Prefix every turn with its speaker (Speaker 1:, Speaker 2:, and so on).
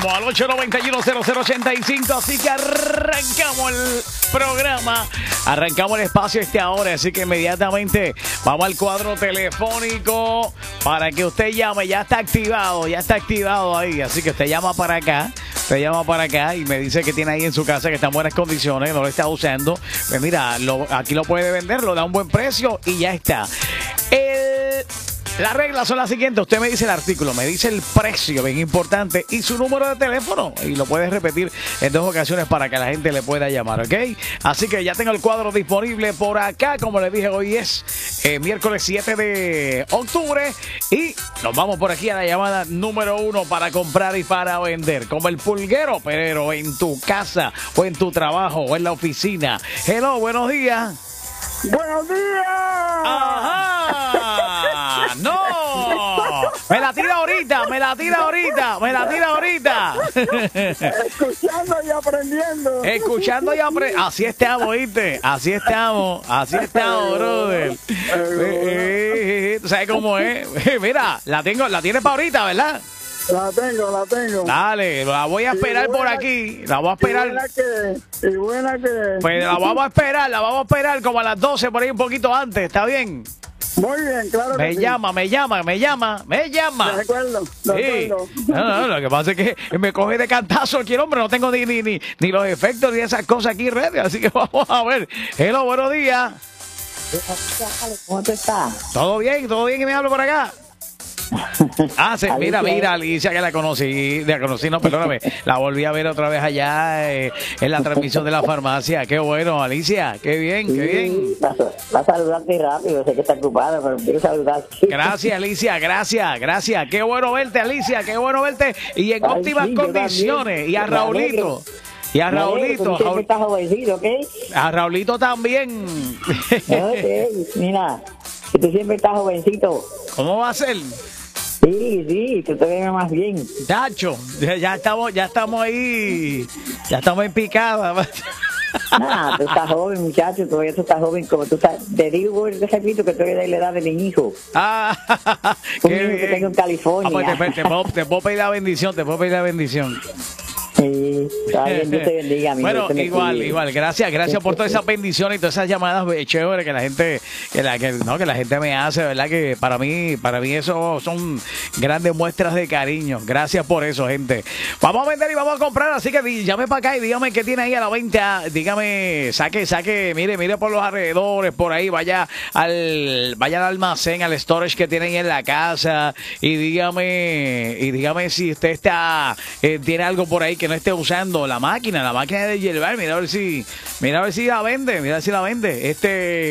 Speaker 1: mismo al 891-0085. Así que arrancamos el programa, arrancamos el espacio esta hora. Así que inmediatamente vamos al cuadro telefónico para que usted llame. Ya está activado ahí. Así que usted llama para acá. Usted llama para acá y me dice que tiene ahí en su casa, que está en buenas condiciones, no lo está usando. Pues mira, aquí lo puede vender, lo da a un buen precio y ya está. Las reglas son las siguientes. Usted me dice el artículo, me dice el precio, bien importante, y su número de teléfono. Y lo puedes repetir en 2 ocasiones para que la gente le pueda llamar, ¿ok? Así que ya tengo el cuadro disponible por acá. Como les dije, hoy es miércoles 7 de octubre. Y nos vamos por aquí a la llamada número 1 para comprar y para vender. Como el pulguero, pero en tu casa, o en tu trabajo, o en la oficina. Hello, buenos días.
Speaker 2: ¡Buenos días!
Speaker 1: ¡Ajá! ¡No! ¡Me la tira ahorita!
Speaker 2: Escuchando y aprendiendo.
Speaker 1: Así estamos, ¿viste? Así estamos, brother. ¿Tú sabes cómo es? Mira, la tienes para ahorita, ¿verdad?
Speaker 2: La tengo.
Speaker 1: Dale, la voy a esperar por aquí. La voy a esperar.
Speaker 2: Y buena que.
Speaker 1: Pues la vamos a esperar como a las 12, por ahí un poquito antes, ¿está bien?
Speaker 2: Muy bien, claro que
Speaker 1: Me
Speaker 2: sí.
Speaker 1: llama.
Speaker 2: De acuerdo.
Speaker 1: Sí. No, lo que pasa es que me coge de cantazo aquí el hombre. No tengo ni los efectos ni esas cosas aquí en redes. Así que vamos a ver. Hello, buenos días.
Speaker 3: ¿Cómo tú estás?
Speaker 1: ¿Todo bien? ¿Y me hablo por acá? Mira, Alicia, que la conocí, no, perdóname, la volví a ver otra vez allá en la transmisión de la farmacia. Qué bueno, Alicia, qué bien.
Speaker 3: Va a saludarte rápido, sé que está ocupada, pero quiero saludarte.
Speaker 1: Gracias, Alicia, gracias. Qué bueno verte, Alicia, y en óptimas condiciones. Y a Raulito.
Speaker 3: Tú siempre estás jovencito, ¿ok?
Speaker 1: A Raulito también.
Speaker 3: Ok, mira, que tú siempre estás jovencito.
Speaker 1: ¿Cómo va a ser?
Speaker 3: Sí, tú te ves más bien.
Speaker 1: Chacho, ya estamos ahí, ya estamos en picada.
Speaker 3: Tú estás joven, muchacho, todavía tú estás joven, como tú estás. Te repito que tú eres de la edad de mi hijo.
Speaker 1: Qué
Speaker 3: niño
Speaker 1: bien.
Speaker 3: que tengo en California.
Speaker 1: Pues te puedo pedir la bendición,
Speaker 3: Sí, está bien, Dios te bendiga, amigo.
Speaker 1: Bueno, igual, gracias por todas esas bendiciones y todas esas llamadas chéveres que la gente me hace, ¿verdad? Que para mí eso son grandes muestras de cariño. Gracias por eso, gente. Vamos a vender y vamos a comprar, así que llame para acá y dígame qué tiene ahí a la venta. Dígame, saque, mire por los alrededores, por ahí, vaya al almacén, al storage que tienen en la casa y dígame si usted tiene algo por ahí que no esté usando la máquina de hierbal. Mira a ver si la vende,